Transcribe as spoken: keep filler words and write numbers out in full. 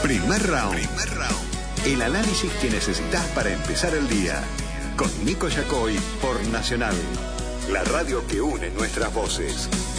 Primer round. Primer round. El análisis que necesitas para empezar el día. Con Nico Yacoy por Nacional. La radio que une nuestras voces.